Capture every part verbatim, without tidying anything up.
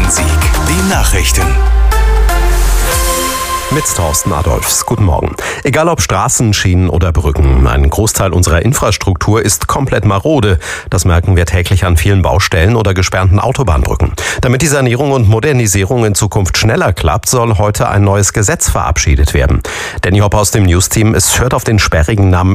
Bonn-Rhein-Sieg. Die Nachrichten. Mit Thorsten Adolfs. Guten Morgen. Egal ob Straßen, Schienen oder Brücken, ein Großteil unserer Infrastruktur ist komplett marode. Das merken wir täglich an vielen Baustellen oder gesperrten Autobahnbrücken. Damit die Sanierung und Modernisierung in Zukunft schneller klappt, soll heute ein neues Gesetz verabschiedet werden. Danny Hopp aus dem News-Team, es hört auf den sperrigen Namen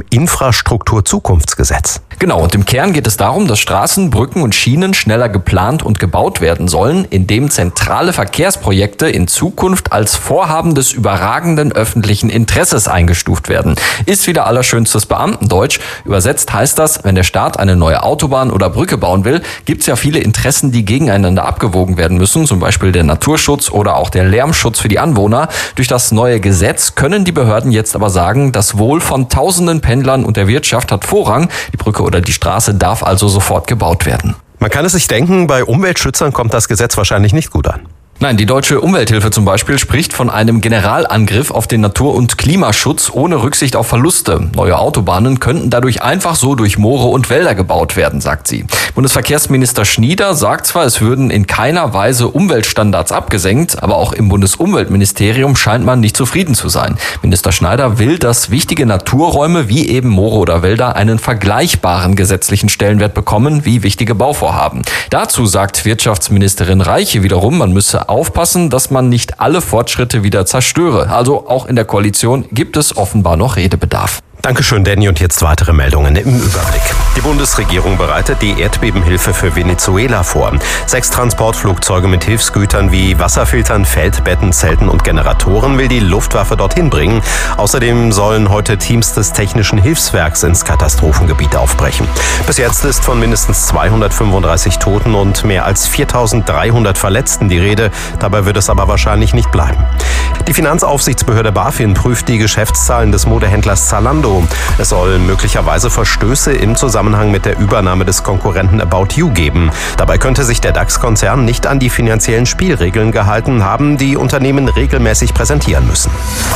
Infrastrukturzukunftsgesetz. Genau, und im Kern geht es darum, dass Straßen, Brücken und Schienen schneller geplant und gebaut werden sollen, indem zentrale Verkehrsprojekte in Zukunft als Vorhaben des überragenden öffentlichen Interesses eingestuft werden. Ist wieder allerschönstes Beamtendeutsch. Übersetzt heißt das, wenn der Staat eine neue Autobahn oder Brücke bauen will, gibt es ja viele Interessen, die gegeneinander abgewogen werden müssen, zum Beispiel der Naturschutz oder auch der Lärmschutz für die Anwohner. Durch das neue Gesetz können die Behörden jetzt aber sagen, das Wohl von tausenden Pendlern und der Wirtschaft hat Vorrang. Die Brücke oder die Straße darf also sofort gebaut werden. Man kann es sich denken, bei Umweltschützern kommt das Gesetz wahrscheinlich nicht gut an. Nein, die Deutsche Umwelthilfe zum Beispiel spricht von einem Generalangriff auf den Natur- und Klimaschutz ohne Rücksicht auf Verluste. Neue Autobahnen könnten dadurch einfach so durch Moore und Wälder gebaut werden, sagt sie. Bundesverkehrsminister Schnieder sagt zwar, es würden in keiner Weise Umweltstandards abgesenkt, aber auch im Bundesumweltministerium scheint man nicht zufrieden zu sein. Minister Schneider will, dass wichtige Naturräume wie eben Moore oder Wälder einen vergleichbaren gesetzlichen Stellenwert bekommen wie wichtige Bauvorhaben. Dazu sagt Wirtschaftsministerin Reiche wiederum, man müsse aufpassen, dass man nicht alle Fortschritte wieder zerstöre. Also auch in der Koalition gibt es offenbar noch Redebedarf. Dankeschön, Danny. Und jetzt weitere Meldungen im Überblick. Die Bundesregierung bereitet die Erdbebenhilfe für Venezuela vor. Sechs Transportflugzeuge mit Hilfsgütern wie Wasserfiltern, Feldbetten, Zelten und Generatoren will die Luftwaffe dorthin bringen. Außerdem sollen heute Teams des Technischen Hilfswerks ins Katastrophengebiet aufbrechen. Bis jetzt ist von mindestens zweihundertfünfunddreißig Toten und mehr als viertausenddreihundert Verletzten die Rede. Dabei wird es aber wahrscheinlich nicht bleiben. Die Finanzaufsichtsbehörde BaFin prüft die Geschäftszahlen des Modehändlers Zalando. Es soll möglicherweise Verstöße im Zusammenhang mit der Übernahme des Konkurrenten About You geben. Dabei könnte sich der DAX-Konzern nicht an die finanziellen Spielregeln gehalten haben, die Unternehmen regelmäßig präsentieren müssen.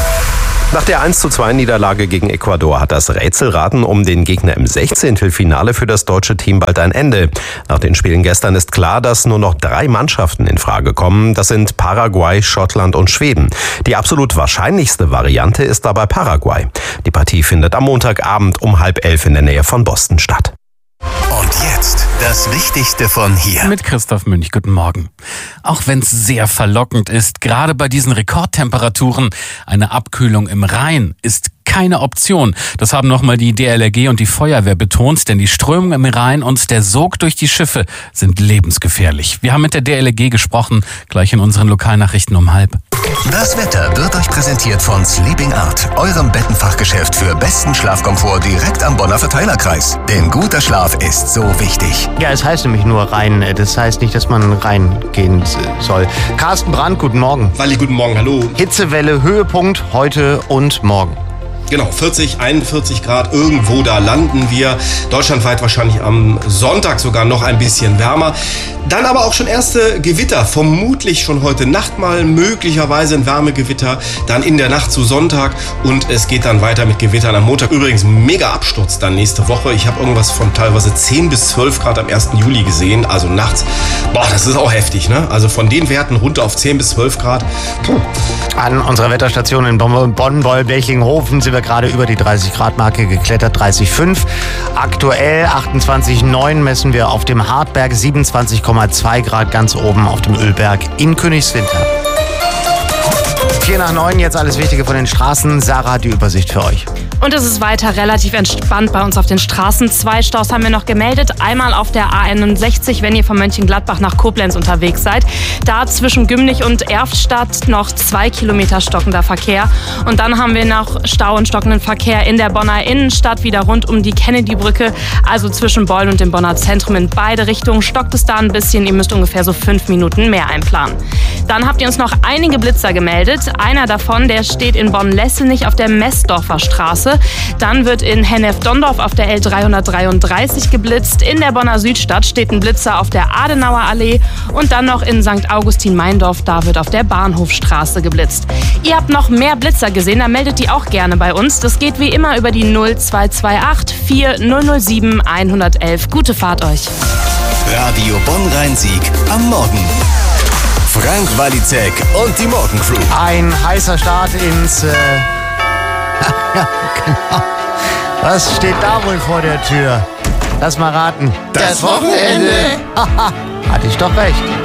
Nach der eins zu zwei Niederlage gegen Ecuador hat das Rätselraten um den Gegner im Sechzehntelfinale für das deutsche Team bald ein Ende. Nach den Spielen gestern ist klar, dass nur noch drei Mannschaften in Frage kommen. Das sind Paraguay, Schottland und Schweden. Die absolut wahrscheinlichste Variante ist dabei Paraguay. Die Partie findet am Montagabend um halb elf in der Nähe von Boston statt. Und jetzt das Wichtigste von hier. Mit Christoph Münch, guten Morgen. Auch wenn es sehr verlockend ist, gerade bei diesen Rekordtemperaturen, eine Abkühlung im Rhein ist keine Option. Das haben nochmal die D L R G und die Feuerwehr betont, denn die Strömung im Rhein und der Sog durch die Schiffe sind lebensgefährlich. Wir haben mit der D L R G gesprochen, gleich in unseren Lokalnachrichten um halb. Das Wetter wird euch präsentiert von Sleeping Art, eurem Bettenfachgeschäft für besten Schlafkomfort direkt am Bonner Verteilerkreis. Denn guter Schlaf ist so wichtig. Ja, es heißt nämlich nur rein. Das heißt nicht, dass man reingehen soll. Carsten Brandt, guten Morgen. Walli, guten Morgen, hallo. Hitzewelle, Höhepunkt heute und morgen. Genau, vierzig, einundvierzig Grad, irgendwo da landen wir. Deutschlandweit wahrscheinlich am Sonntag sogar noch ein bisschen wärmer. Dann aber auch schon erste Gewitter, vermutlich schon heute Nacht mal, möglicherweise ein Wärmegewitter, dann in der Nacht zu Sonntag und es geht dann weiter mit Gewittern am Montag. Übrigens mega Absturz dann nächste Woche. Ich habe irgendwas von teilweise zehn bis zwölf Grad am ersten Juli gesehen, also nachts. Boah, das ist auch heftig, ne? Also von den Werten runter auf zehn bis zwölf Grad. Puh. An unserer Wetterstation in Bonn-Wollbechlinghofen sind wir gerade über die dreißig Grad Marke geklettert, dreißig Komma fünf. Aktuell achtundzwanzig Komma neun messen wir auf dem Hartberg, siebenundzwanzig Komma zwei Grad ganz oben auf dem Ölberg in Königswinter. vier nach neun, jetzt alles Wichtige von den Straßen. Sarah hat die Übersicht für euch. Und es ist weiter relativ entspannt bei uns auf den Straßen. Zwei Staus haben wir noch gemeldet. Einmal auf der A einundsechzig, wenn ihr von Mönchengladbach nach Koblenz unterwegs seid. Da zwischen Gümlich und Erftstadt noch zwei Kilometer stockender Verkehr. Und dann haben wir noch Stau und stockenden Verkehr in der Bonner Innenstadt, wieder rund um die Kennedy-Brücke. Also zwischen Beul und dem Bonner Zentrum in beide Richtungen stockt es da ein bisschen. Ihr müsst ungefähr so fünf Minuten mehr einplanen. Dann habt ihr uns noch einige Blitzer gemeldet. Einer davon, der steht in Bonn-Lessenich auf der Messdorfer Straße. Dann wird in Hennef-Dondorf auf der L dreihundertdreiunddreißig geblitzt. In der Bonner Südstadt steht ein Blitzer auf der Adenauer Allee. Und dann noch in Sankt Augustin-Meindorf, da wird auf der Bahnhofstraße geblitzt. Ihr habt noch mehr Blitzer gesehen, dann meldet die auch gerne bei uns. Das geht wie immer über die null zwei zwei acht vier null null sieben eins eins eins. Gute Fahrt euch. Radio Bonn-Rhein-Sieg am Morgen. Frank Walizek und die Morgenflut. Ein heißer Start ins... Äh ja, genau. Was steht da wohl vor der Tür? Lass mal raten. Das Wochenende. Hatte ich doch recht.